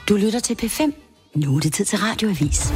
Du lytter til P5. Nu er det tid til Radioavis.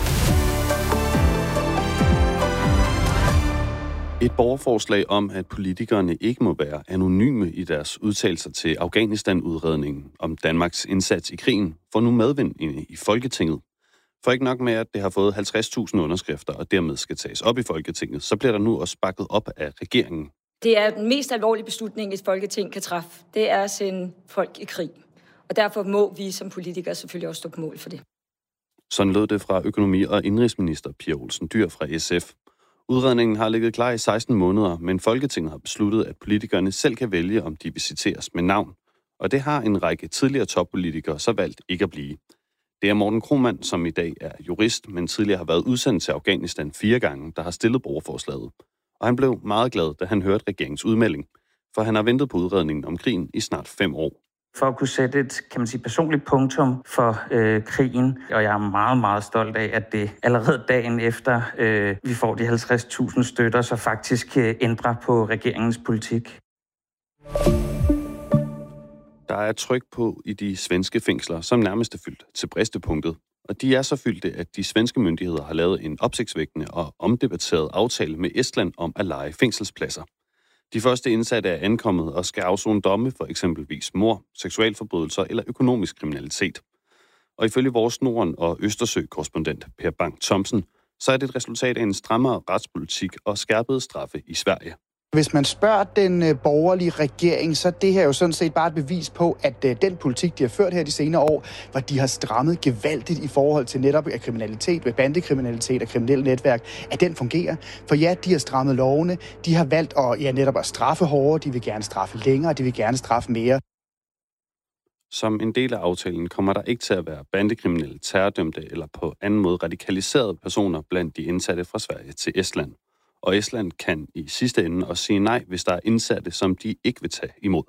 Et borgerforslag om, at politikerne ikke må være anonyme i deres udtalelser til Afghanistan-udredningen om Danmarks indsats i krigen, får nu medvind i Folketinget. For ikke nok med, at det har fået 50.000 underskrifter og dermed skal tages op i Folketinget, så bliver der nu også bakket op af regeringen. Det er den mest alvorlige beslutning, et Folketing kan træffe. Det er at sende folk i krig. Og derfor må vi som politikere selvfølgelig også stå på mål for det. Sådan lød det fra økonomi- og indenrigsminister Pia Olsen Dyhr fra SF. Udredningen har ligget klar i 16 måneder, men Folketinget har besluttet, at politikerne selv kan vælge, om de vil citeres med navn. Og det har en række tidligere toppolitikere så valgt ikke at blive. Det er Morten Kromann, som i dag er jurist, men tidligere har været udsendt til Afghanistan 4 gange, der har stillet borgerforslaget. Og han blev meget glad, da han hørte regeringens udmelding, for han har ventet på udredningen om krigen i snart 5 år. For at kunne sætte et, kan man sige, personligt punktum for krigen, og jeg er meget, meget stolt af, at det allerede dagen efter vi får de 50.000 støtter, så faktisk ændrer på regeringens politik. Der er tryk på i de svenske fængsler, som nærmest er fyldt til bristepunktet. Og de er så fyldte, at de svenske myndigheder har lavet en opsigtsvækkende og omdebatteret aftale med Estland om at leje fængselspladser. De første indsatte er ankommet og skal afsone domme for eksempelvis mord, seksualforbrydelser eller økonomisk kriminalitet. Og ifølge vores Norden- og Østersø-korrespondent Per Bang Thomsen, så er det et resultat af en strammere retspolitik og skærpede straffe i Sverige. Hvis man spørger den borgerlige regering, så er det her jo sådan set bare et bevis på, at den politik, de har ført her de senere år, hvor de har strammet gevaldigt i forhold til netop kriminalitet, bandekriminalitet og kriminelle netværk, at den fungerer. For ja, de har strammet lovene, de har valgt netop at straffe hårdere, de vil gerne straffe længere, de vil gerne straffe mere. Som en del af aftalen kommer der ikke til at være bandekriminelle, terrordømte eller på anden måde radikaliserede personer blandt de indsatte fra Sverige til Estland. Og Estland kan i sidste ende også sige nej, hvis der er indsatte, som de ikke vil tage imod.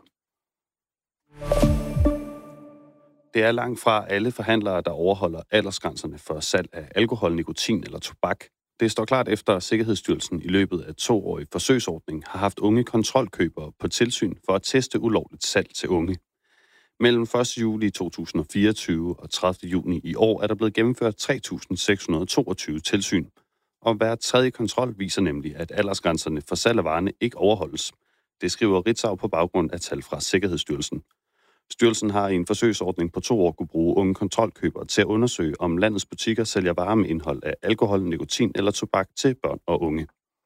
Det er langt fra alle forhandlere, der overholder aldersgrænserne for salg af alkohol, nikotin eller tobak. Det står klart efter, at Sikkerhedsstyrelsen i løbet af 2-årig forsøgsordning har haft unge kontrolkøbere på tilsyn for at teste ulovligt salg til unge. Mellem 1. juli 2024 og 30. juni i år er der blevet gennemført 3.622 tilsyn. Og hver tredje kontrol viser nemlig, at aldersgrænserne for salg af varerne ikke overholdes. Det skriver Ritzau på baggrund af tal fra Sikkerhedsstyrelsen. Styrelsen har i en forsøgsordning på 2 år kunne bruge unge kontrolkøbere til at undersøge, om landets butikker sælger varer med indhold af alkohol, nikotin eller tobak til børn og unge.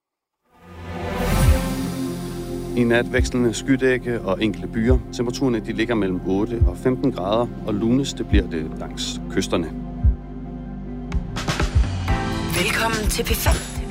I nat vekslende skydække og enkle byer. Temperaturerne de ligger mellem 8 og 15 grader, og lunest det bliver det langs kysterne. Velkommen til P5.